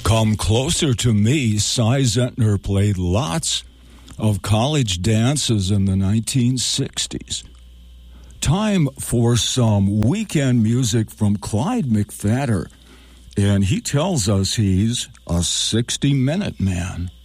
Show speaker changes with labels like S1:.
S1: Come Closer to Me, Cy Zentner played lots of college dances in the 1960s. Time for some weekend music from Clyde McPhatter, and he tells us he's a 60-minute man.